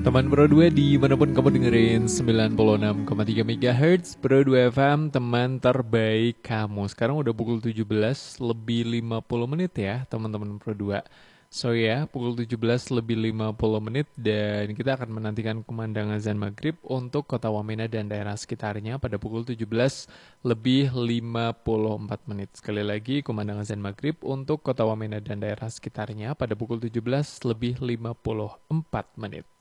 Teman Pro 2 dimanapun kamu dengerin 96,3 MHz Pro 2 FM, teman terbaik kamu. Sekarang udah pukul 17 lebih 50 menit ya teman-teman Pro 2. So ya, pukul 17 lebih 50 menit dan kita akan menantikan kumandang azan maghrib untuk kota Wamena dan daerah sekitarnya pada pukul 17 lebih 54 menit. Sekali lagi, kumandang azan maghrib untuk kota Wamena dan daerah sekitarnya pada pukul 17 lebih 54 menit.